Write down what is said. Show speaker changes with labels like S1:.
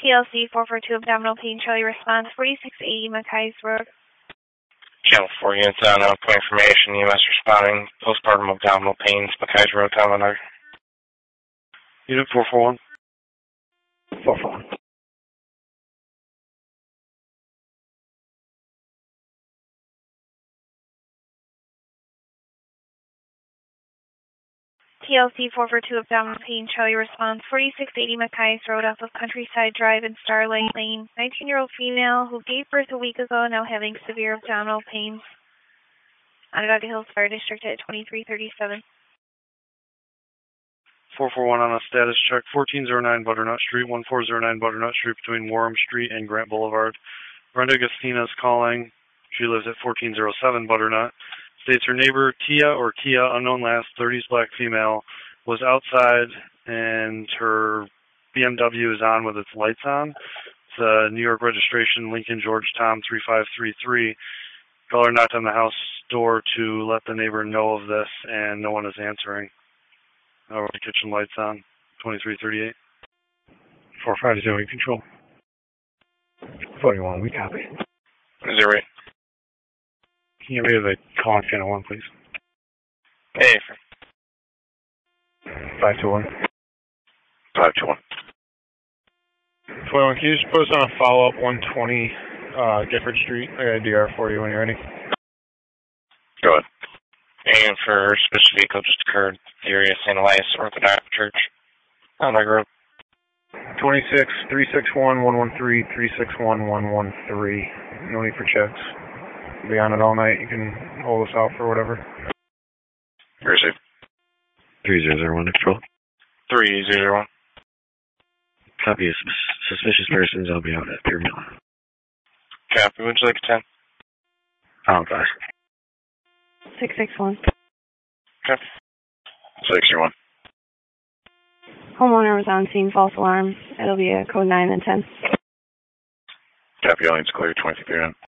S1: TLC 442 abdominal pain, Charlie response 4680 Mackay's Road.
S2: Channel 4 units on outgoing information, EMS responding, postpartum abdominal pains, Mackay's Road, Telemanor.
S3: Unit 441.
S4: 441.
S1: TLC 442 abdominal pain, Charlie response 4680 Mackay's Road off of Countryside Drive in Starlight Lane. 19-year-old female who gave birth a week ago, now having severe abdominal pains. Onondaga Hills Fire District at 2337.
S3: 441 on a status check, 1409 Butternut Street, 1409 Butternut Street between Warham Street and Grant Boulevard. Brenda Gastina is calling. She lives at 1407 Butternut. States her neighbor, Tia or Kia, unknown last, 30s black female, was outside and her BMW is on with its lights on. It's a New York registration, Lincoln George Tom 3533. Caller knocked on the house door to let the neighbor know of this, and no one is answering. The kitchen lights on, 2338.
S4: 450 control. 41, we copy.
S2: 08.
S4: Can you read the call on channel 1, please?
S2: Hey.
S4: 521.
S2: 521.
S4: 21, can you just put us on a follow-up 120 Gifford Street? I got a DR for you when you're ready.
S2: Go ahead. And for suspicious vehicle just occurred, the area of St. Elias Orthodox Church, Onondaga Road.
S4: 26 361 113 361 113. No need for checks. Be on it all night. You can hold us out for whatever.
S2: Receive.
S5: 3001 control.
S2: 3001.
S5: Copy of suspicious persons. I'll be out at Pier Mill.
S2: Copy. Would you like a 10?
S5: Oh, gosh.
S1: 661.
S2: Copy. 661.
S1: Homeowner was on scene, false alarm. It'll be a code 9 and 10.
S2: Copy. All needs clear, 23 on.